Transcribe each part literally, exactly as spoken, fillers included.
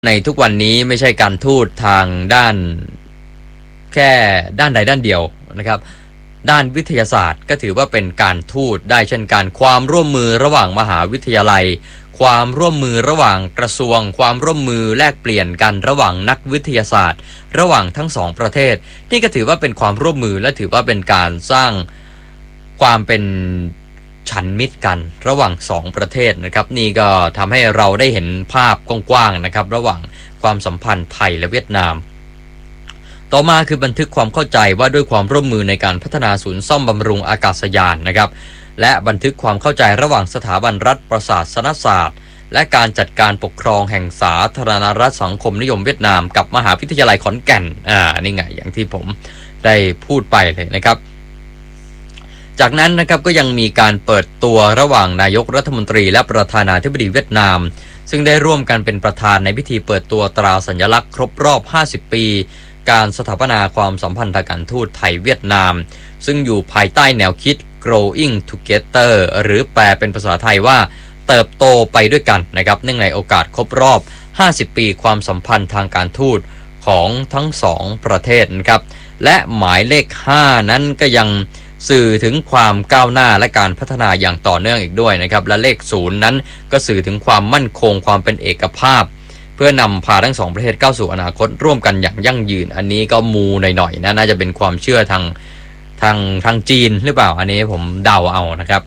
ในทุกวันนี้ไม่ใช่การทูตทางด้านแค่ด้านใดด้านเดียวนะครับด้านวิทยาศาสตร์ก็ถือว่าเป็นการทูตได้เช่นกันความร่วมมือระหว่างมหาวิทยาลัยความร่วมมือระหว่างกระทรวงความร่วมมือแลกเปลี่ยนกันระหว่างนักวิทยาศาสตร์ระหว่างทั้งสองประเทศนี่ก็ถือว่าเป็นความร่วมมือและถือว่าเป็นการสร้างความเป็นฉันมิตรกันระหว่างสองประเทศนะครับนี่ก็ทำให้เราได้เห็นภาพกว้างๆนะครับระหว่างความสัมพันธ์ไทยและเวียดนามต่อมาคือบันทึกความเข้าใจว่าด้วยความร่วมมือในการพัฒนาศูนย์ซ่อมบำรุงอากาศยานนะครับและบันทึกความเข้าใจระหว่างสถาบันรัฐประศาสนศาสตร์และการจัดการปกครองแห่งสาธารณรัฐสังคมนิยมเวียดนามกับมหาวิทยาลัยขอนแก่นอ่านี่ไงอย่างที่ผมได้พูดไปเลยนะครับจากนั้นนะครับก็ยังมีการเปิดตัวระหว่างนายกรัฐมนตรีและประธานาธิบดีเวียดนามซึ่งได้ร่วมกันเป็นประธานในพิธีเปิดตัวตราสัญลักษณ์ครบรอบห้าสิบปีการสถาปนาความสัมพันธ์ทางการทูตไทยเวียดนามซึ่งอยู่ภายใต้แนวคิด growing together หรือแปลเป็นภาษาไทยว่าเติบโตไปด้วยกันนะครับเนื่องในโอกาสครบรอบห้าสิบปีความสัมพันธ์ทางการทูตของทั้งสองประเทศนะครับและหมายเลขห้านั้นก็ยังสื่อถึงความก้าวหน้าและการพัฒนาอย่างต่อเนื่องอีกด้วยนะครับและเลขศูนย์นั้นก็สื่อถึงความมั่นคงความเป็นเอกภาพเพื่อนำพาทั้งสองประเทศก้าวสู่อนาคตร่วมกันอย่างยั่งยืนอันนี้ก็มูหน่อยๆนะน่าจะเป็นความเชื่อทางทางทางจีนหรือเปล่าอันนี้ผมเดาเอานะครับ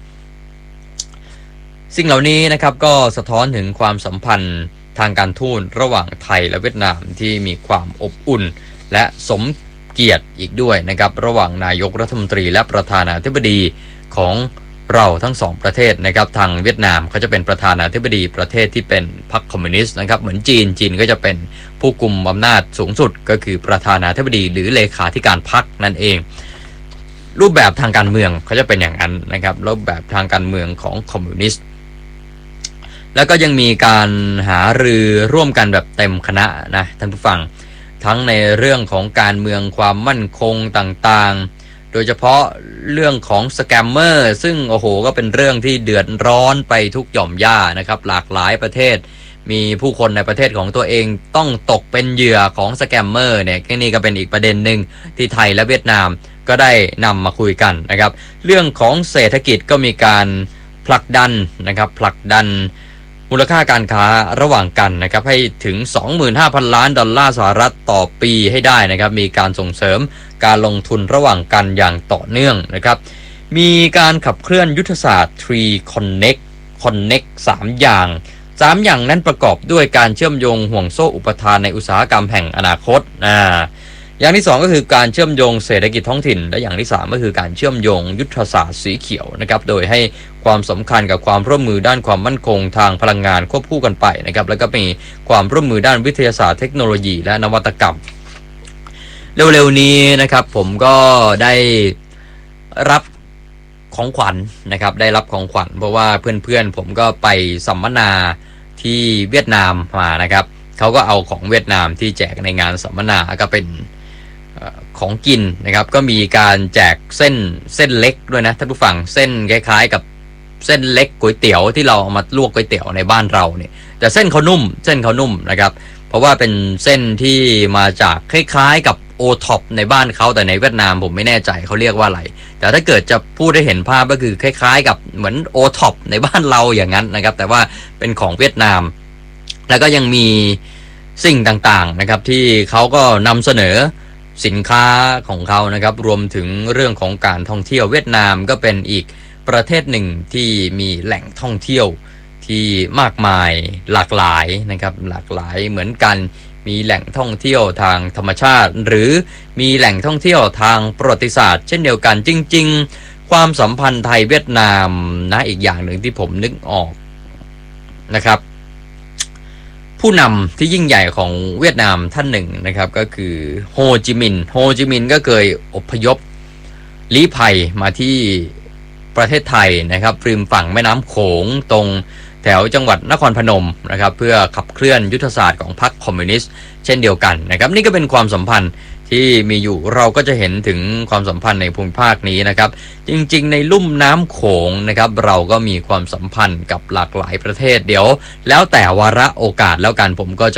สิ่งเหล่านี้นะครับก็สะท้อนถึงความสัมพันธ์ทางการทูตระหว่างไทยและเวียดนามที่มีความอบอุ่นและสมเกียรติอีกด้วยนะครับระหว่างนายกรัฐมนตรีและประธานาธิบดีของเราทั้งสองประเทศนะครับทางเวียดนามเขาจะเป็นประธานาธิบดีประเทศที่เป็นพรรคคอมมิวนิสต์นะครับเหมือนจีนจีนก็จะเป็นผู้กุมอำนาจสูงสุดก็คือประธานาธิบดีหรือเลขาธิการพรรคนั่นเองรูปแบบทางการเมืองเขาจะเป็นอย่างนั้นนะครับรูปแบบทางการเมืองของคอมมิวนิสต์แล้วก็ยังมีการหารือร่วมกันแบบเต็มคณะนะท่านผู้ฟังทั้งในเรื่องของการเมืองความมั่นคงต่างๆโดยเฉพาะเรื่องของสแกมเมอร์ซึ่งโอ้โหก็เป็นเรื่องที่เดือดร้อนไปทุกหย่อมย่านะครับหลากหลายประเทศมีผู้คนในประเทศของตัวเองต้องตกเป็นเหยื่อของสแกมเมอร์เนี่ยนี่ก็เป็นอีกประเด็นหนึ่งที่ไทยและเวียดนามก็ได้นำมาคุยกันนะครับเรื่องของเศรษฐกิจก็มีการผลักดันนะครับผลักดันมูลค่าการค้าระหว่างกันนะครับให้ถึง สองหมื่นห้าพัน ล้านดอลลาร์สหรัฐต่อปีให้ได้นะครับมีการส่งเสริมการลงทุนระหว่างกันอย่างต่อเนื่องนะครับมีการขับเคลื่อนยุทธศาสตร์ ทรี Connect Connect สามอย่างสามอย่างนั้นประกอบด้วยการเชื่อมโยงห่วงโซ่อุปทานในอุตสาหกรรมแห่งอนาคตอ่าอย่างที่สองก็คือการเชื่อมโยงเศรษฐกิจท้องถิ่นและอย่างที่สามก็คือการเชื่อมโยงยุทธศาสตร์สีเขียวนะครับโดยให้ความสำคัญกับความร่วมมือด้านความมั่นคงทางพลังงานควบคู่กันไปนะครับแล้วก็มีความร่วมมือด้านวิทยาศาสตร์เทคโนโลยีและนวัตกรรมเร็วๆนี้นะครับผมก็ได้รับของขวัญ นะครับได้รับของขวัญเพราะว่าเพื่อนๆผมก็ไปสัมมนาที่เวียดนามมานะครับเขาก็เอาของเวียดนามที่แจกในงานสัมมนาก็เป็นของกินนะครับก็มีการแจกเส้นเส้นเล็กด้วยนะท่านผู้ฟังเส้นคล้ายๆกับเส้นเล็กก๋วยเตี๋ยวที่เราเอามาลวกก๋วยเตี๋ยวในบ้านเราเนี่ยแต่เส้นเขานุ่มเส้นเขานุ่มนะครับเพราะว่าเป็นเส้นที่มาจากคล้ายๆกับโอท็อปในบ้านเขาแต่ในเวียดนามผมไม่แน่ใจเขาเรียกว่าอะไรแต่ถ้าเกิดจะพูดได้เห็นภาพก็คือคล้ายๆกับเหมือนโอท็อปในบ้านเราอย่างนั้นนะครับแต่ว่าเป็นของเวียดนามแล้วก็ยังมีสิ่งต่างๆนะครับที่เขาก็นำเสนอสินค้าของเขานะครับรวมถึงเรื่องของการท่องเที่ยวเวียดนามก็เป็นอีกประเทศหนึ่งที่มีแหล่งท่องเที่ยวที่มากมายหลากหลายนะครับหลากหลายเหมือนกันมีแหล่งท่องเที่ยวทางธรรมชาติหรือมีแหล่งท่องเที่ยวทางประวัติศาสตร์เช่นเดียวกันจริงๆความสัมพันธ์ไทยเวียดนามนะอีกอย่างหนึ่งที่ผมนึกออกนะครับผู้นำที่ยิ่งใหญ่ของเวียดนามท่านหนึ่งนะครับก็คือโฮจิมินห์โฮจิมินห์ก็เคยอพยพลี้ภัยมาที่ประเทศไทยนะครับริมฝั่งแม่น้ำโขงตรงแถวจังหวัดนครพนมนะครับเพื่อขับเคลื่อนยุทธศาสตร์ของพรรคคอมมิวนิสต์เช่นเดียวกันนะครับนี่ก็เป็นความสัมพันธ์ที่มีอยู่เราก็จะเห็นถึงความสัมพันธ์ในภูมิภาคนี้นะครับจริงๆในลุ่มน้ำโขงนะครับเราก็มีความสัมพันธ์กับหลากหลายประเทศเดี๋ยวแล้วแต่วาระโอกาสแล้วกันผมก็จะ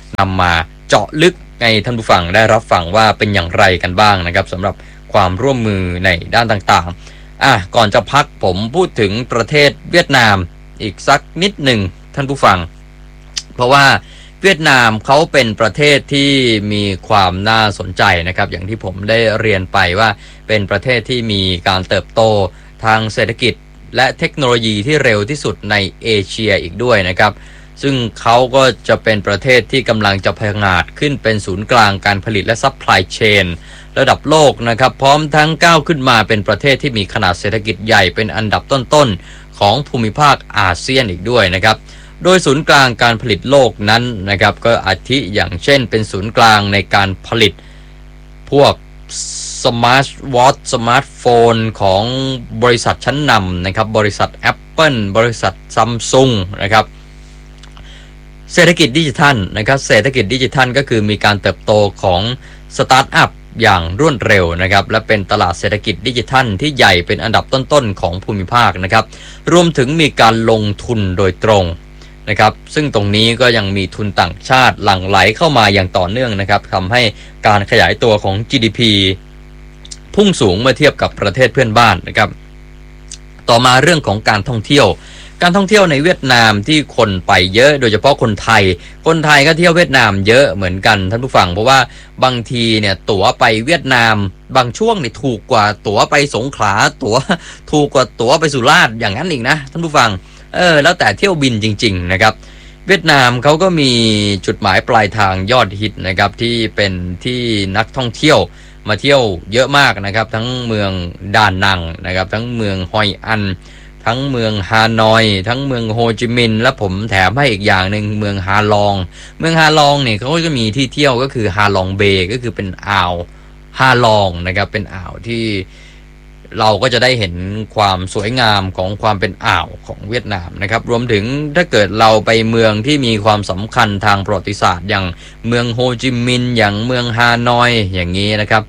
นำมาเจาะลึกให้ท่านผู้ฟังได้รับฟังว่าเป็นอย่างไรกันบ้างนะครับสำหรับความร่วมมือในด้านต่างๆอ่ะก่อนจะพักผมพูดถึงประเทศเวียดนามอีกสักนิดหนึ่งท่านผู้ฟังเพราะว่าเวียดนามเขาเป็นประเทศที่มีความน่าสนใจนะครับอย่างที่ผมได้เรียนไปว่าเป็นประเทศที่มีการเติบโตทางเศรษฐกิจและเทคโนโลยีที่เร็วที่สุดในเอเชียอีกด้วยนะครับซึ่งเขาก็จะเป็นประเทศที่กำลังจะพัฒนาขึ้นเป็นศูนย์กลางการผลิตและซัพพลายเชนระดับโลกนะครับพร้อมทั้งก้าวขึ้นมาเป็นประเทศที่มีขนาดเศรษฐกิจใหญ่เป็นอันดับต้นๆของภูมิภาคอาเซียนอีกด้วยนะครับโดยศูนย์กลางการผลิตโลกนั้นนะครับก็อาทิอย่างเช่นเป็นศูนย์กลางในการผลิตพวกสมาร์ทวอทช์สมาร์ทโฟนของบริษัทชั้นนำนะครับบริษัท Apple บริษัท Samsung นะครับเศรษฐกิจดิจิทัลนะครับเศรษฐกิจดิจิทัลก็คือมีการเติบโตของสตาร์ทอัพอย่างรวดเร็วนะครับและเป็นตลาดเศรษฐกิจดิจิทัลที่ใหญ่เป็นอันดับต้นๆของภูมิภาคนะครับรวมถึงมีการลงทุนโดยตรงนะครับซึ่งตรงนี้ก็ยังมีทุนต่างชาติหลั่งไหลเข้ามาอย่างต่อเนื่องนะครับทำให้การขยายตัวของ จี ดี พี พุ่งสูงเมื่อเทียบกับประเทศเพื่อนบ้านนะครับต่อมาเรื่องของการท่องเที่ยวการท่องเที่ยวในเวียดนามที่คนไปเยอะโดยเฉพาะคนไทยคนไทยก็เที่ยวเวียดนามเยอะเหมือนกันท่านผู้ฟังเพราะว่าบางทีเนี่ยตั๋วไปเวียดนามบางช่วงนี่ถูกกว่าตั๋วไปสงขลาตั๋วถูกกว่าตั๋วไปสุราษฎร์อย่างนั้นอีกนะท่านผู้ฟังเออแล้วแต่เที่ยวบินจริงๆนะครับเวียดนามเขาก็มีจุดหมายปลายทางยอดฮิตนะครับที่เป็นที่นักท่องเที่ยวมาเที่ยวเยอะมากนะครับทั้งเมืองดานังนะครับทั้งเมืองฮอยอันทั้งเมืองฮานอยทั้งเมืองโฮจิมินห์และผมแถมให้อีกอย่างหนึ่งเมืองฮาลองเมืองฮาลองเนี่ยเขาก็จะมีที่เที่ยวก็คือฮาลองเบย์ก็คือเป็นอ่าวฮาลองนะครับเป็นอ่าวที่เราก็จะได้เห็นความสวยงามของความเป็นอ่าวของเวียดนามนะครับรวมถึงถ้าเกิดเราไปเมืองที่มีความสำคัญทางประวัติศาสตร์อย่างเมืองโฮจิมินห์อย่างเมืองฮานอยอย่างนี้นะครับ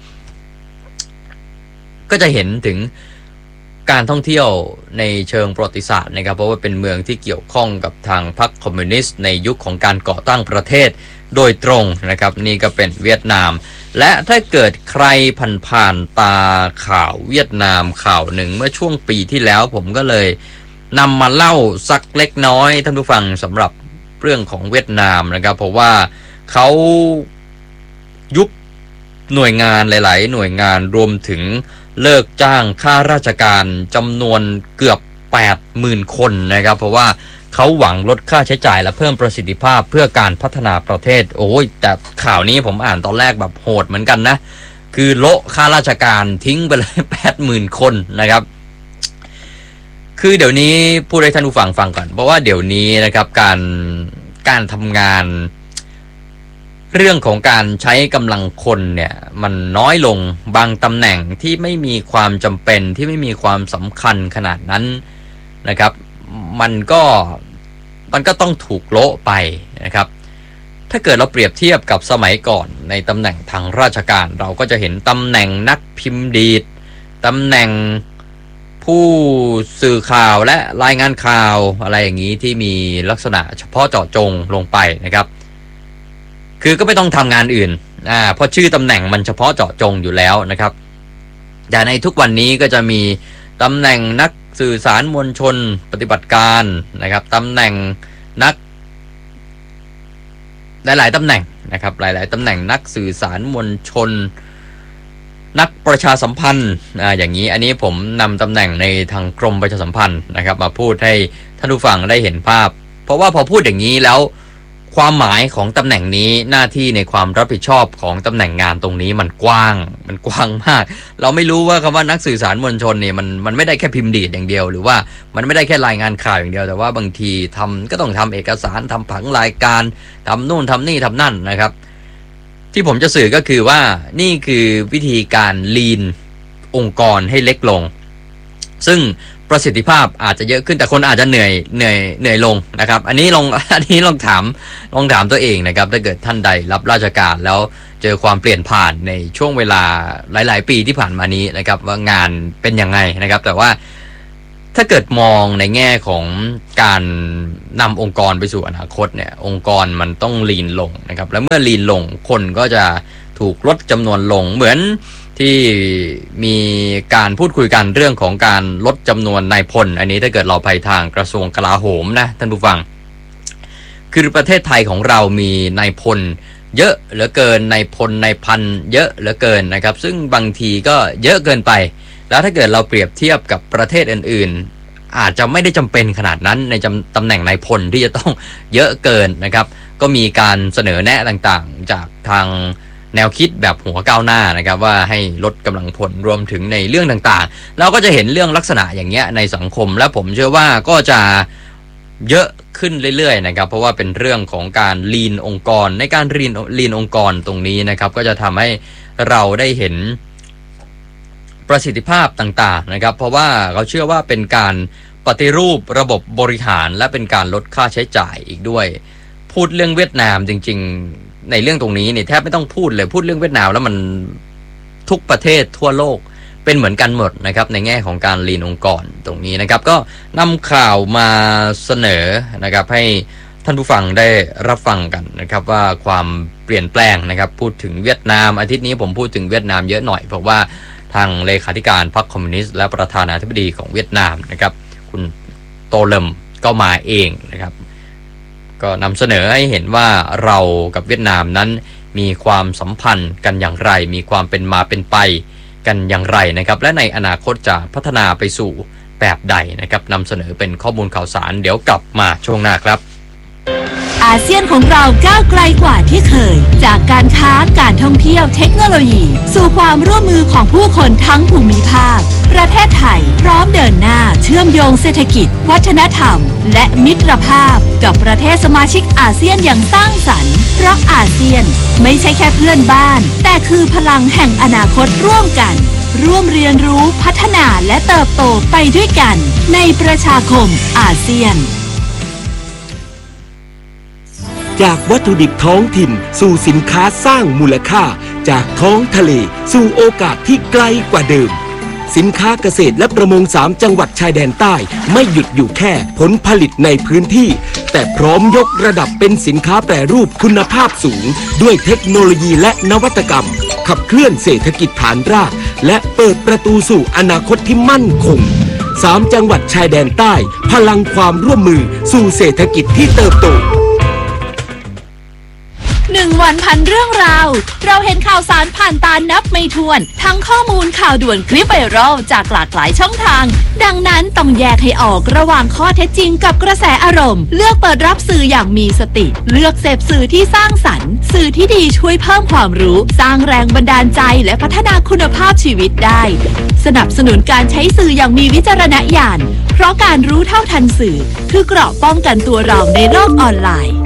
ก็จะเห็นถึงการท่องเที่ยวในเชิงประวัติศาสตร์นะครับเพราะว่าเป็นเมืองที่เกี่ยวข้องกับทางพรรคคอมมิวนิสต์ในยุคของการก่อตั้งประเทศโดยตรงนะครับนี่ก็เป็นเวียดนามและถ้าเกิดใครผ่านๆตาข่าวเวียดนามข่าวหนึ่งเมื่อช่วงปีที่แล้วผมก็เลยนำมาเล่าสักเล็กน้อยท่านผู้ฟังสำหรับเรื่องของเวียดนามนะครับเพราะว่าเขายุบหน่วยงานหลายๆหน่วยงานรวมถึงเลิกจ้างข้าราชการจำนวนเกือบ แปดหมื่น คนนะครับเพราะว่าเขาหวังลดค่าใช้จ่ายและเพิ่มประสิทธิภาพเพื่อการพัฒนาประเทศโอ้ยแต่ข่าวนี้ผมอ่านตอนแรกแบบโหดเหมือนกันนะคือโละค่าราชการทิ้งไปเลย แปดหมื่น คนนะครับคือเดี๋ยวนี้พูดให้ท่านผู้ฟังฟังก่อนเพราะว่าเดี๋ยวนี้นะครับการการทำงานเรื่องของการใช้กำลังคนเนี่ยมันน้อยลงบางตำแหน่งที่ไม่มีความจำเป็นที่ไม่มีความสำคัญขนาดนั้นนะครับมันก็มันก็ต้องถูกโละไปนะครับถ้าเกิดเราเปรียบเทียบกับสมัยก่อนในตำแหน่งทางราชการเราก็จะเห็นตำแหน่งนักพิมพ์ดีดตำแหน่งผู้สื่อข่าวและรายงานข่าวอะไรอย่างนี้ที่มีลักษณะเฉพาะเจาะจงลงไปนะครับคือก็ไม่ต้องทำงานอื่นอ่าเพราะชื่อตำแหน่งมันเฉพาะเจาะจงอยู่แล้วนะครับแต่ในทุกวันนี้ก็จะมีตำแหน่งนักสื่อสารมวลชนปฏิบัติการนะครับตำแหน่งนักหลายๆตำแหน่งนะครับหลายๆตำแหน่งนักสื่อสารมวลชนนักประชาสัมพันธ์อ่าอย่างนี้อันนี้ผมนำตำแหน่งในทางกรมประชาสัมพันธ์นะครับมาพูดให้ท่านผู้ฟังได้เห็นภาพเพราะว่าพอพูดอย่างนี้แล้วความหมายของตำแหน่งนี้หน้าที่ในความรับผิดชอบของตำแหน่งงานตรงนี้มันกว้างมันกว้างมากเราไม่รู้ว่าคำว่านักสื่อสารมวลชนเนี่ยมันมันไม่ได้แค่พิมพ์ดีดอย่างเดียวหรือว่ามันไม่ได้แค่รายงานข่าวอย่างเดียวแต่ว่าบางทีทำก็ต้องทำเอกสารทำผังรายการทำนู่นทำนี่ทำนั่นนะครับที่ผมจะสื่อก็คือว่านี่คือวิธีการลีนองค์กรให้เล็กลงซึ่งประสิทธิภาพอาจจะเยอะขึ้นแต่คนอาจจะเหนื่อยเหนื่อยเหนื่อยลงนะครับอันนี้ลองอันนี้ลองถามลองถามตัวเองนะครับถ้าเกิดท่านใดรับราชการแล้วเจอความเปลี่ยนผ่านในช่วงเวลาหลายๆปีที่ผ่านมานี้นะครับว่างานเป็นยังไงนะครับแต่ว่าถ้าเกิดมองในแง่ของการนำองค์กรไปสู่อนาคตเนี่ยองค์กรมันต้องลีนลงนะครับแล้วเมื่อลีนลงคนก็จะถูกลดจำนวนลงเหมือนที่มีการพูดคุยกันเรื่องของการลดจำนวนนายพลอันนี้ถ้าเกิดเราไปทางกระทรวงกลาโหมนะท่านผู้ฟังคือประเทศไทยของเรามีนายพลเยอะเหลือเกินนายพลนายพันเยอะเหลือเกินนะครับซึ่งบางทีก็เยอะเกินไปแล้วถ้าเกิดเราเปรียบเทียบกับประเทศอื่นๆอาจจะไม่ได้จำเป็นขนาดนั้นในตำแหน่งนายพลที่จะต้องเยอะเกินนะครับก็มีการเสนอแนะต่างๆจากทางแนวคิดแบบหัวก้าวหน้านะครับว่าให้ลดกำลังพลรวมถึงในเรื่องต่างๆเราก็จะเห็นเรื่องลักษณะอย่างเงี้ยในสังคมและผมเชื่อว่าก็จะเยอะขึ้นเรื่อยๆนะครับเพราะว่าเป็นเรื่องของการลีนองค์กรในการลีนลีนองค์กรตรงนี้นะครับก็จะทำให้เราได้เห็นประสิทธิภาพต่างๆนะครับเพราะว่าเขาเชื่อว่าเป็นการปฏิรูประบบบริหารและเป็นการลดค่าใช้จ่ายอีกด้วยพูดเรื่องเวียดนามจริงๆในเรื่องตรงนี้เนี่ยแทบไม่ต้องพูดเลยพูดเรื่องเวียดนามแล้วมันทุกประเทศทั่วโลกเป็นเหมือนกันหมดนะครับในแง่ของการลีนองค์กรตรงนี้นะครับก็นำข่าวมาเสนอนะครับให้ท่านผู้ฟังได้รับฟังกันนะครับว่าความเปลี่ยนแปลงนะครับพูดถึงเวียดนามอาทิตย์นี้ผมพูดถึงเวียดนามเยอะหน่อยเพราะว่าทางเลขาธิการพรรคคอมมิวนิสต์และประธานาธิบดีของเวียดนามนะครับคุณโตเลิมก็มาเองนะครับก็นำเสนอให้เห็นว่าเรากับเวียดนามนั้นมีความสัมพันธ์กันอย่างไรมีความเป็นมาเป็นไปกันอย่างไรนะครับและในอนาคตจะพัฒนาไปสู่แบบใดนะครับนำเสนอเป็นข้อมูลข่าวสารเดี๋ยวกลับมาช่วงหน้าครับอาเซียนของเราก้าวไกลกว่าที่เคยจากการค้าการท่องเที่ยวเทคโนโลยีสู่ความร่วมมือของผู้คนทั้งภูมิภาคประเทศไทยพร้อมเดินหน้าเชื่อมโยงเศรษฐกิจวัฒนธรรมและมิตรภาพกับประเทศสมาชิกอาเซียนอย่างสร้างสรรค์เพราะอาเซียนไม่ใช่แค่เพื่อนบ้านแต่คือพลังแห่งอนาคตร่วมกันร่วมเรียนรู้พัฒนาและเติบโตไปด้วยกันในประชาคมอาเซียนจากวัตถุดิบท้องถิ่นสู่สินค้าสร้างมูลค่าจากท้องทะเลสู่โอกาสที่ไกลกว่าเดิมสินค้าเกษตรและประมงสามจังหวัดชายแดนใต้ไม่หยุดอยู่แค่ผลผลิตในพื้นที่แต่พร้อมยกระดับเป็นสินค้าแปรรูปคุณภาพสูงด้วยเทคโนโลยีและนวัตกรรมขับเคลื่อนเศรษฐกิจฐานรากและเปิดประตูสู่อนาคตที่มั่นคงสามจังหวัดชายแดนใต้พลังความร่วมมือสู่เศรษฐกิจที่เติบโตหนึ่งวันพันเรื่องราวเราเห็นข่าวสารผ่านตานับไม่ถ้วนทั้งข้อมูลข่าวด่วนคลิปไวรัลจากหลากหลายช่องทางดังนั้นต้องแยกให้ออกระหว่างข้อเท็จจริงกับกระแสอารมณ์เลือกเปิดรับสื่ออย่างมีสติเลือกเสพสื่อที่สร้างสรรค์สื่อที่ดีช่วยเพิ่มความรู้สร้างแรงบันดาลใจและพัฒนาคุณภาพชีวิตได้สนับสนุนการใช้สื่ออย่างมีวิจารณญาณเพราะการรู้เท่าทันสื่อคือเกราะป้องกันตัวเราในโลกออนไลน์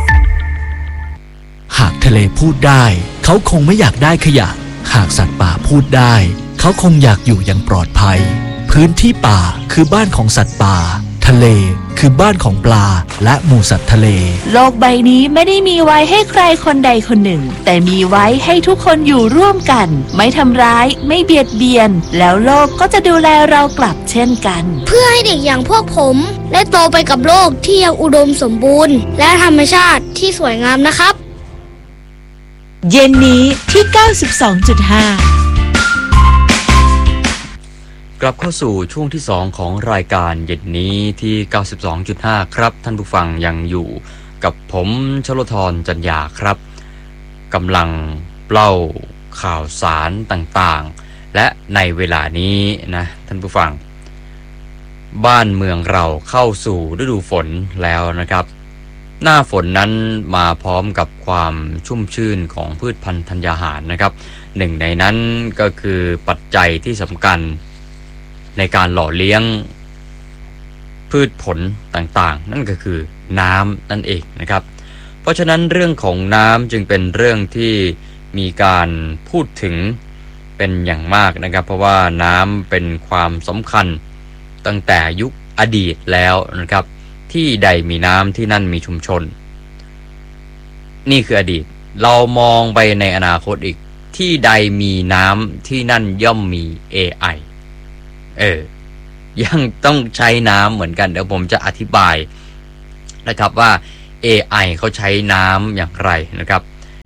หากทะเลพูดได้เขาคงไม่อยากได้ขยะหากสัตว์ป่าพูดได้เขาคงอยากอยู่อย่างปลอดภัยพื้นที่ป่าคือบ้านของสัตว์ป่าทะเลคือบ้านของปลาและหมู่สัตว์ทะเลโลกใบนี้ไม่ได้มีไว้ให้ใครคนใดคนหนึ่งแต่มีไว้ให้ทุกคนอยู่ร่วมกันไม่ทำร้ายไม่เบียดเบียนแล้วโลกก็จะดูแลเรากลับเช่นกันเพื่อให้เด็กอย่างพวกผมได้โตไปกับโลกที่ยังอุดมสมบูรณ์และธรรมชาติที่สวยงามนะครับเย็นนี้ที่ เก้าสิบสองจุดห้ากลับเข้าสู่ช่วงที่สองของรายการเย็นนี้ที่ เก้าสิบสองจุดห้า ครับท่านผู้ฟังยังอยู่กับผมชลธรจันยาครับกำลังเล่าข่าวสารต่างๆและในเวลานี้นะท่านผู้ฟังบ้านเมืองเราเข้าสู่ฤดูฝนแล้วนะครับหน้าฝนนั้นมาพร้อมกับความชุ่มชื่นของพืชพันธุ์ธัญญาหารนะครับหนึ่งในนั้นก็คือปัจจัยที่สำคัญในการหล่อเลี้ยงพืชผลต่างๆนั่นก็คือน้ำนั่นเองนะครับเพราะฉะนั้นเรื่องของน้ำจึงเป็นเรื่องที่มีการพูดถึงเป็นอย่างมากนะครับเพราะว่าน้ำเป็นความสำคัญตั้งแต่ยุคอดีตแล้วนะครับที่ใดมีน้ำที่นั่นมีชุมชนนี่คืออดีตเรามองไปในอนาคตอีกที่ใดมีน้ำที่นั่นย่อมมี เอ ไอ เออยังต้องใช้น้ำเหมือนกันเดี๋ยวผมจะอธิบายนะครับว่า เอ ไอ เขาใช้น้ำอย่างไรนะครับ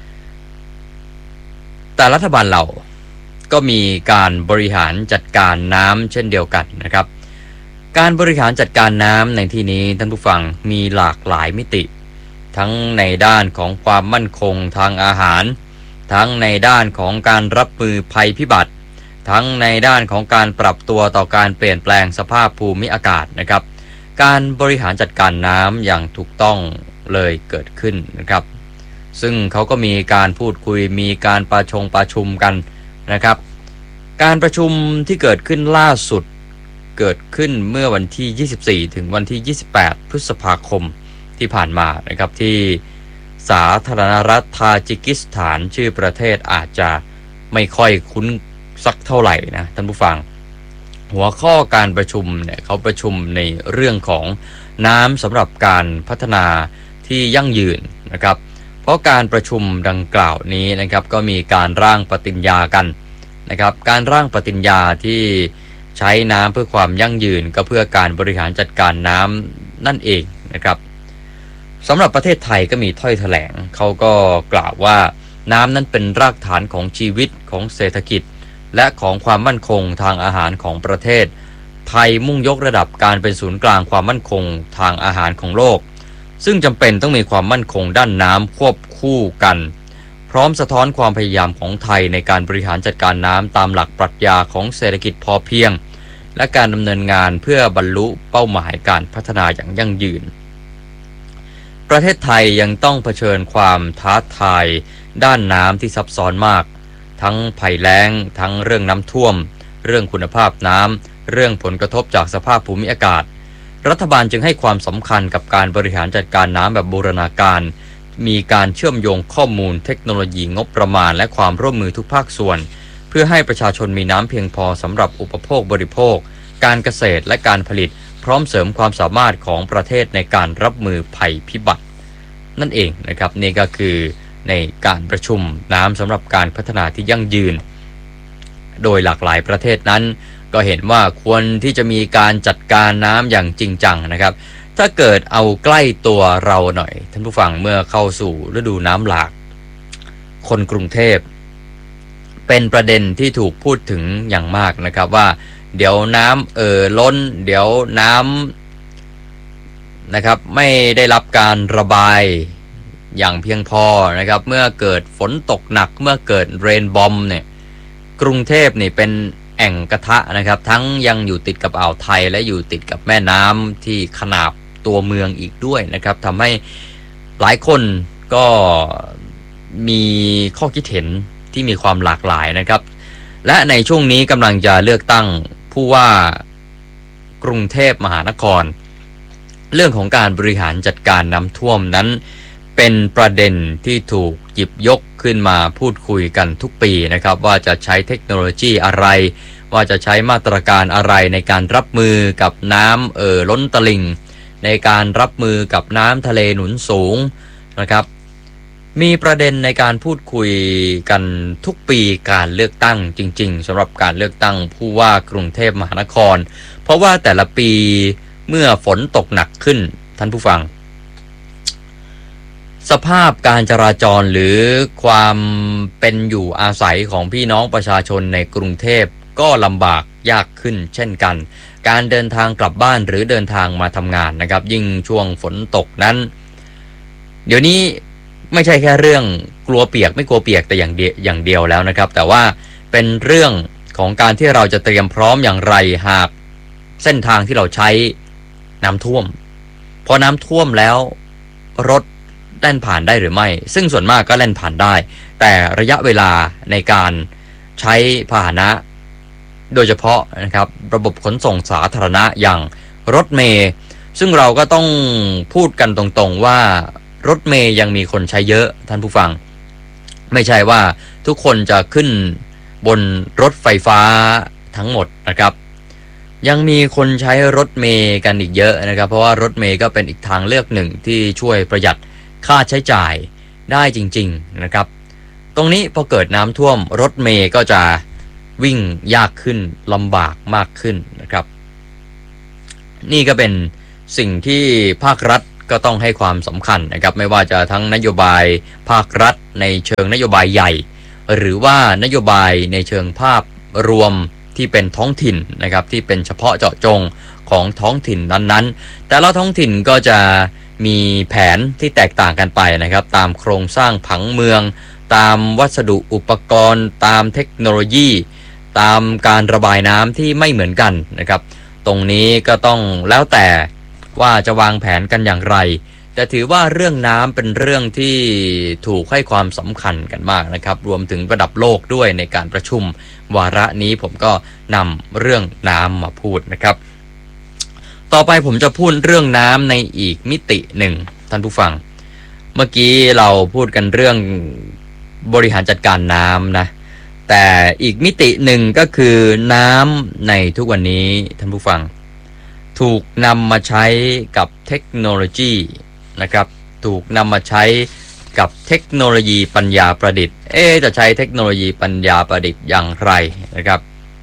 แต่รัฐบาลเราก็มีการบริหารจัดการน้ำเช่นเดียวกันนะครับการบริหารจัดการน้ำในที่นี้ท่านผู้ฟังมีหลากหลายมิติทั้งในด้านของความมั่นคงทางอาหารทั้งในด้านของการรับมือภัยพิบัติทั้งในด้านของการปรับตัวต่อการเปลี่ยนแปลงสภาพภูมิอากาศนะครับการบริหารจัดการน้ำอย่างถูกต้องเลยเกิดขึ้นนะครับซึ่งเขาก็มีการพูดคุยมีการประชงประชุมกันนะครับการประชุมที่เกิดขึ้นล่าสุดเกิดขึ้นเมื่อวันที่ยี่สิบสี่ถึงวันที่ยี่สิบแปดพฤษภาคมที่ผ่านมานะครับที่สาธารณรัฐทาจิกิสถานชื่อประเทศอาจจะไม่ค่อยคุ้นสักเท่าไหร่นะท่านผู้ฟังหัวข้อการประชุมเนี่ยเขาประชุมในเรื่องของน้ำสำหรับการพัฒนาที่ยั่งยืนนะครับเพราะการประชุมดังกล่าวนี้นะครับก็มีการร่างปฏิญญากันนะครับการร่างปฏิญญาที่ใช้น้ำเพื่อความยั่งยืนก็เพื่อการบริหารจัดการน้ำนั่นเองนะครับสำหรับประเทศไทยก็มีถ้อยแถลงเขาก็กล่าวว่าน้ำนั้นเป็นรากฐานของชีวิตของเศรษฐกิจและของความมั่นคงทางอาหารของประเทศไทยมุ่งยกระดับการเป็นศูนย์กลางความมั่นคงทางอาหารของโลกซึ่งจำเป็นต้องมีความมั่นคงด้านน้ำควบคู่กันพร้อมสะท้อนความพยายามของไทยในการบริหารจัดการน้ำตามหลักปรัชญาของเศรษฐกิจพอเพียงและการดำเนินงานเพื่อบรรลุเป้าหมายการพัฒนาอย่างยั่งยืนประเทศไทยยังต้องเผชิญความท้าทายด้านน้ำที่ซับซ้อนมากทั้งภัยแล้งทั้งเรื่องน้ำท่วมเรื่องคุณภาพน้ำเรื่องผลกระทบจากสภาพภูมิอากาศรัฐบาลจึงให้ความสำคัญกับการบริหารจัดการน้ำแบบบูรณาการมีการเชื่อมโยงข้อมูลเทคโนโลยีงบประมาณและความร่วมมือทุกภาคส่วนเพื่อให้ประชาชนมีน้ำเพียงพอสำหรับอุปโภคบริโภคการเกษตรและการผลิตพร้อมเสริมความสามารถของประเทศในการรับมือภัยพิบัตินั่นเองนะครับนี่ก็คือในการประชุมน้ำสำหรับการพัฒนาที่ยั่งยืนโดยหลากหลายประเทศนั้นก็เห็นว่าควรที่จะมีการจัดการน้ำอย่างจริงจังนะครับถ้าเกิดเอาใกล้ตัวเราหน่อยท่านผู้ฟังเมื่อเข้าสู่ฤดูน้ำหลากคนกรุงเทพเป็นประเด็นที่ถูกพูดถึงอย่างมากนะครับว่าเดี๋ยวน้ำเอ่อล้นเดี๋ยวน้ำนะครับไม่ได้รับการระบายอย่างเพียงพอนะครับเมื่อเกิดฝนตกหนักเมื่อเกิดเรนบอมเนี่ยกรุงเทพนี่เป็นแอ่งกระทะนะครับทั้งยังอยู่ติดกับอ่าวไทยและอยู่ติดกับแม่น้ำที่ขนาบตัวเมืองอีกด้วยนะครับทำให้หลายคนก็มีข้อคิดเห็นที่มีความหลากหลายนะครับและในช่วงนี้กำลังจะเลือกตั้งผู้ว่ากรุงเทพมหานครเรื่องของการบริหารจัดการน้ำท่วมนั้นเป็นประเด็นที่ถูกหยิบยกขึ้นมาพูดคุยกันทุกปีนะครับว่าจะใช้เทคโนโลยีอะไรว่าจะใช้มาตรการอะไรในการรับมือกับน้ำเอ่อล้นตลิ่งในการรับมือกับน้ำทะเลหนุนสูงนะครับมีประเด็นในการพูดคุยกันทุกปีการเลือกตั้งจริงๆสำหรับการเลือกตั้งผู้ว่ากรุงเทพมหานครเพราะว่าแต่ละปีเมื่อฝนตกหนักขึ้นท่านผู้ฟังสภาพการจราจรหรือความเป็นอยู่อาศัยของพี่น้องประชาชนในกรุงเทพก็ลำบากยากขึ้นเช่นกันการเดินทางกลับบ้านหรือเดินทางมาทำงานนะครับยิ่งช่วงฝนตกนั้นเดี๋ยวนี้ไม่ใช่แค่เรื่องกลัวเปียกไม่กลัวเปียกแต่อย่างเดียวอย่างเดียวแล้วนะครับแต่ว่าเป็นเรื่องของการที่เราจะเตรียมพร้อมอย่างไรหากเส้นทางที่เราใช้น้ำท่วมพอน้ำท่วมแล้วรถแล่นผ่านได้หรือไม่ซึ่งส่วนมากก็แล่นผ่านได้แต่ระยะเวลาในการใช้พาหนะโดยเฉพาะนะครับระบบขนส่งสาธารณะอย่างรถเมล์ซึ่งเราก็ต้องพูดกันตรงๆว่ารถเมล์ยังมีคนใช้เยอะท่านผู้ฟังไม่ใช่ว่าทุกคนจะขึ้นบนรถไฟฟ้าทั้งหมดนะครับยังมีคนใช้รถเมล์กันอีกเยอะนะครับเพราะว่ารถเมล์ก็เป็นอีกทางเลือกหนึ่งที่ช่วยประหยัดค่าใช้จ่ายได้จริงๆนะครับตรงนี้พอเกิดน้ำท่วมรถเมล์ก็จะวิ่งยากขึ้นลำบากมากขึ้นนะครับนี่ก็เป็นสิ่งที่ภาครัฐก็ต้องให้ความสำคัญนะครับไม่ว่าจะทั้งนโยบายภาครัฐในเชิงนโยบายใหญ่หรือว่านโยบายในเชิงภาพรวมที่เป็นท้องถิ่นนะครับที่เป็นเฉพาะเจาะจงของท้องถิ่นนั้นๆแต่ละท้องถิ่นก็จะมีแผนที่แตกต่างกันไปนะครับตามโครงสร้างผังเมืองตามวัสดุอุปกรณ์ตามเทคโนโลยีตามการระบายน้ำที่ไม่เหมือนกันนะครับตรงนี้ก็ต้องแล้วแต่ว่าจะวางแผนกันอย่างไรแต่ถือว่าเรื่องน้ำเป็นเรื่องที่ถูกให้ความสำคัญกันมากนะครับรวมถึงระดับโลกด้วยในการประชุมวาระนี้ผมก็นำเรื่องน้ำมาพูดนะครับต่อไปผมจะพูดเรื่องน้ำในอีกมิติหนึ่งท่านผู้ฟังเมื่อกี้เราพูดกันเรื่องบริหารจัดการน้ำนะแต่อีกมิติหนึ่งก็คือน้ำในทุกวันนี้ท่านผู้ฟังถูกนำมาใช้กับเทคโนโลยีนะครับถูกนำมาใช้กับเทคโนโลยีปัญญาประดิษฐ์เอ๊ะจะใช้เทคโนโลยีปัญญาประดิษฐ์อย่างไรนะครับ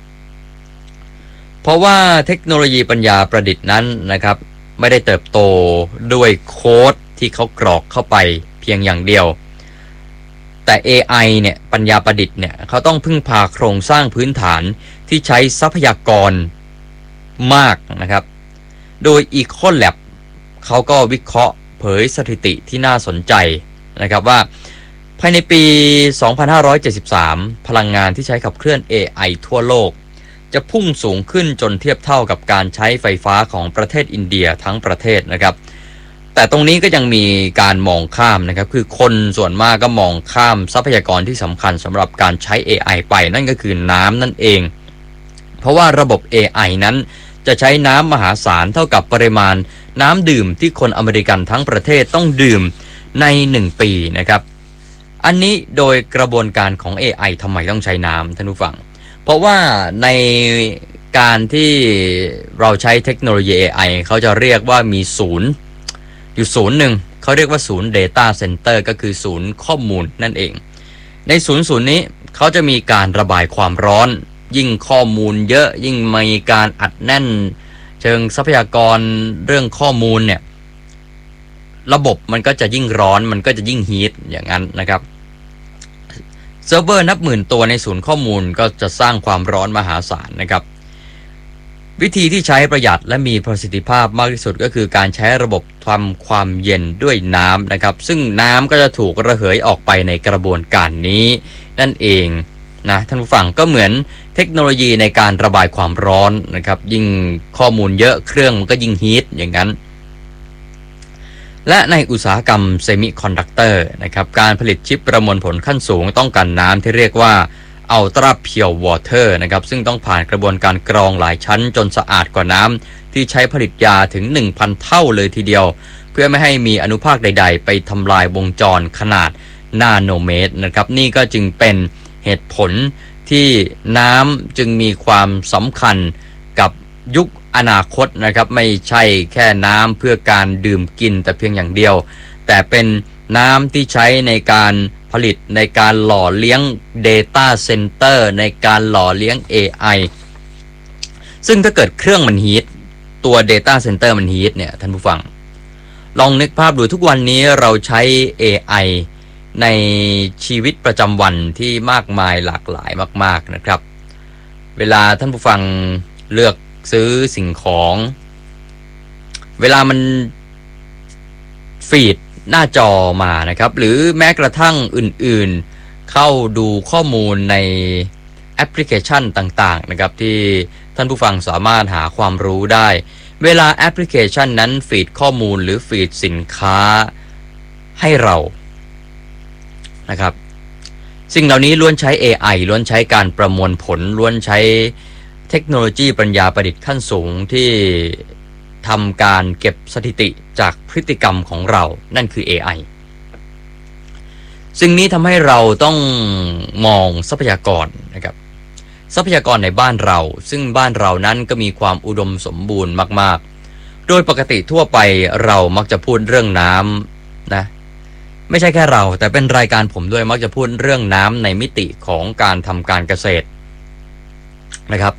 เพราะว่าเทคโนโลยีปัญญาประดิษฐ์นั้นนะครับไม่ได้เติบโตด้วยโค้ดที่เขากรอกเข้าไปเพียงอย่างเดียวแต่ เอ ไอ เนี่ยปัญญาประดิษฐ์เนี่ยเขาต้องพึ่งพาโครงสร้างพื้นฐานที่ใช้ทรัพยากรมากนะครับโดย Ecolab เขาก็วิเคราะห์เผยสถิติที่น่าสนใจนะครับว่าภายในปี สองพันห้าร้อยเจ็ดสิบสาม พลังงานที่ใช้ขับเคลื่อน เอ ไอ ทั่วโลกจะพุ่งสูงขึ้นจนเทียบเท่ากับการใช้ไฟฟ้าของประเทศอินเดียทั้งประเทศนะครับแต่ตรงนี้ก็ยังมีการมองข้ามนะครับคือคนส่วนมากก็มองข้ามทรัพยากรที่สำคัญสำหรับการใช้ เอ ไอ ไปนั่นก็คือน้ำนั่นเองเพราะว่าระบบ เอ ไอ นั้นจะใช้น้ำมหาศาลเท่ากับปริมาณน้ำดื่มที่คนอเมริกันทั้งประเทศต้องดื่มในหนึ่งปีนะครับอันนี้โดยกระบวนการของ เอ ไอ ทำไมต้องใช้น้ำท่านผู้ฟังเพราะว่าในการที่เราใช้เทคโนโลยี เอ ไอ เขาจะเรียกว่ามีศูนย์อยู่ศูนย์หนึ่งเขาเรียกว่าศูนย์ Data Center ก็คือศูนย์ข้อมูลนั่นเองในศูนย์ศูนย์นี้เขาจะมีการระบายความร้อนยิ่งข้อมูลเยอะยิ่งมีการอัดแน่นเชิงทรัพยากรเรื่องข้อมูลเนี่ยระบบมันก็จะยิ่งร้อนมันก็จะยิ่งฮีทอย่างนั้นนะครับเซิร์ฟเวอร์นับหมื่นตัวในศูนย์ข้อมูลก็จะสร้างความร้อนมหาศาลนะครับวิธีที่ใช้ประหยัดและมีประสิทธิภาพมากที่สุดก็คือการใช้ระบบทำความเย็นด้วยน้ำนะครับซึ่งน้ำก็จะถูกระเหยออกไปในกระบวนการนี้นั่นเองนะท่านผู้ฟังก็เหมือนเทคโนโลยีในการระบายความร้อนนะครับยิ่งข้อมูลเยอะเครื่องมันก็ยิ่งฮีทอย่างนั้นและในอุตสาหกรรมเซมิคอนดักเตอร์นะครับการผลิตชิปประมวลผลขั้นสูงต้องการน้ำที่เรียกว่าอัลตราเพียววอเตอร์นะครับซึ่งต้องผ่านกระบวนการกรองหลายชั้นจนสะอาดกว่าน้ำที่ใช้ผลิตยาถึง หนึ่งพัน เท่าเลยทีเดียวเพื่อไม่ให้มีอนุภาคใดๆไปทำลายวงจรขนาดนาโนเมตรนะครับนี่ก็จึงเป็นเหตุผลที่น้ำจึงมีความสำคัญกับยุคอนาคตนะครับไม่ใช่แค่น้ำเพื่อการดื่มกินแต่เพียงอย่างเดียวแต่เป็นน้ำที่ใช้ในการผลิตในการหล่อเลี้ยง Data Center ในการหล่อเลี้ยง เอ ไอ ซึ่งถ้าเกิดเครื่องมันฮีทตัว Data Center มันฮีทเนี่ยท่านผู้ฟังลองนึกภาพดูทุกวันนี้เราใช้ เอ ไอ ในชีวิตประจำวันที่มากมายหลากหลายมากๆนะครับเวลาท่านผู้ฟังเลือกซื้อสิ่งของเวลามันฟีดหน้าจอมานะครับหรือแม้กระทั่งอื่นๆเข้าดูข้อมูลในแอปพลิเคชันต่างๆนะครับที่ท่านผู้ฟังสามารถหาความรู้ได้เวลาแอปพลิเคชันนั้นฟีดข้อมูลหรือฟีดสินค้าให้เรานะครับสิ่งเหล่านี้ล้วนใช้ เอ ไอ ล้วนใช้การประมวลผลล้วนใช้เทคโนโลยีปัญญาประดิษฐ์ขั้นสูงที่ทำการเก็บสถิติจากพฤติกรรมของเรานั่นคือ เอ ไอ สิ่งนี้ทำให้เราต้องมองทรัพยากรนะครับทรัพยากรในบ้านเราซึ่งบ้านเรานั้นก็มีความอุดมสมบูรณ์มากๆโดยปกติทั่วไปเรามักจะพูดเรื่องน้ำนะไม่ใช่แค่เราแต่เป็นรายการผมด้วยมักจะพูดเรื่องน้ำในมิติของการทำการเกษตรนะครับ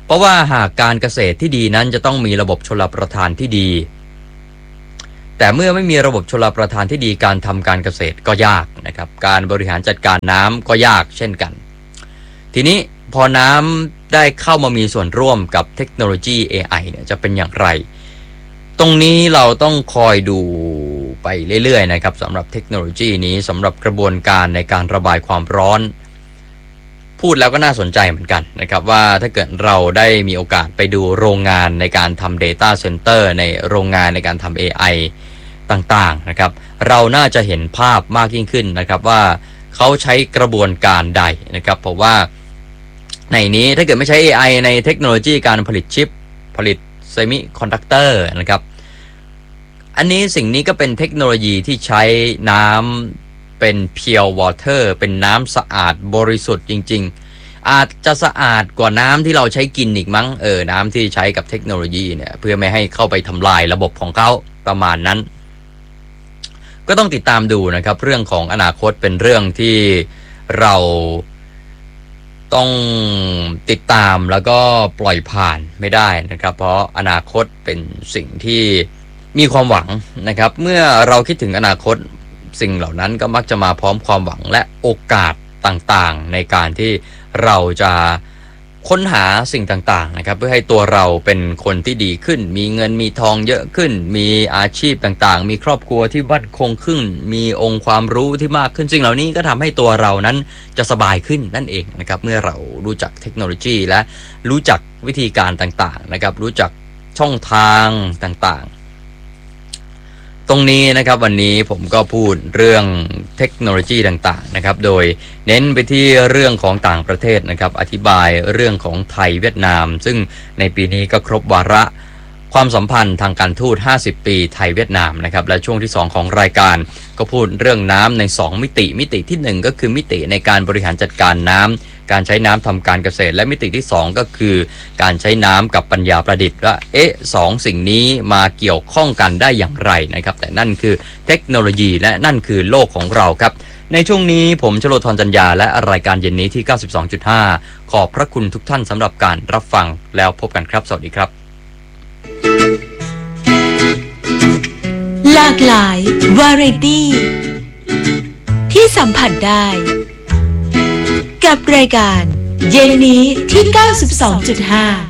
เพราะว่าหากการเกษตรที่ดีนั้นจะต้องมีระบบชลประทานที่ดีแต่เมื่อไม่มีระบบชลประทานที่ดีการทำการเกษตรก็ยากนะครับการบริหารจัดการน้ำก็ยากเช่นกันทีนี้พอน้ำได้เข้ามามีส่วนร่วมกับเทคโนโลยี เอ ไอ เนี่ยจะเป็นอย่างไรตรงนี้เราต้องคอยดูไปเรื่อยๆนะครับสำหรับเทคโนโลยีนี้สำหรับกระบวนการในการระบายความร้อนพูดแล้วก็น่าสนใจเหมือนกันนะครับว่าถ้าเกิดเราได้มีโอกาสไปดูโรงงานในการทำ Data Center ในโรงงานในการทำ เอ ไอ ต่างๆนะครับเราน่าจะเห็นภาพมากยิ่งขึ้นนะครับว่าเขาใช้กระบวนการใดนะครับเพราะว่าในนี้ถ้าเกิดไม่ใช้ เอ ไอ ในเทคโนโลยีการผลิตชิปผลิตเซมิคอนดักเตอร์นะครับอันนี้สิ่งนี้ก็เป็นเทคโนโลยีที่ใช้น้ำเป็น pure water เป็นน้ำสะอาดบริสุทธิ์จริงๆอาจจะสะอาดกว่าน้ำที่เราใช้กินอีกมั้งเออน้ำที่ใช้กับเทคโนโลยีเนี่ยเพื่อไม่ให้เข้าไปทำลายระบบของเขาประมาณนั้นก็ต้องติดตามดูนะครับเรื่องของอนาคตเป็นเรื่องที่เราต้องติดตามแล้วก็ปล่อยผ่านไม่ได้นะครับเพราะอนาคตเป็นสิ่งที่มีความหวังนะครับเมื่อเราคิดถึงอนาคตสิ่งเหล่านั้นก็มักจะมาพร้อมความหวังและโอกาสต่างๆในการที่เราจะค้นหาสิ่งต่างๆนะครับเพื่อให้ตัวเราเป็นคนที่ดีขึ้นมีเงินมีทองเยอะขึ้นมีอาชีพต่างๆมีครอบครัวที่มั่นคงขึ้นมีองค์ความรู้ที่มากขึ้นสิ่งเหล่านี้ก็ทำให้ตัวเรานั้นจะสบายขึ้นนั่นเองนะครับเมื่อเรารู้จักเทคโนโลยีและรู้จักวิธีการต่างๆนะครับรู้จักช่องทางต่างๆตรงนี้นะครับวันนี้ผมก็พูดเรื่องเทคโนโลยีต่างๆนะครับโดยเน้นไปที่เรื่องของต่างประเทศนะครับอธิบายเรื่องของไทยเวียดนามซึ่งในปีนี้ก็ครบวาระความสัมพันธ์ทางการทูตห้าสิบปีไทยเวียดนามนะครับและช่วงที่สองของรายการก็พูดเรื่องน้ำในสองมิติมิติที่หนึ่งก็คือมิติในการบริหารจัดการน้ำการใช้น้ำทำการเกษตรและมิติที่สองก็คือการใช้น้ำกับปัญญาประดิษฐ์ว่าเอ๊ะสองสิ่งนี้มาเกี่ยวข้องกันได้อย่างไรนะครับแต่นั่นคือเทคโนโลยีและนั่นคือโลกของเราครับในช่วงนี้ผมชโลธรจัญญาและรายการเย็นนี้ที่ เก้าสิบสองจุดห้า ขอบพระคุณทุกท่านสำหรับการรับฟังแล้วพบกันครับสวัสดีครับหลากหลายวาไรตี้ที่สัมผัสได้กับรายการเย็นนี้ที่ เก้าสิบสองจุดห้า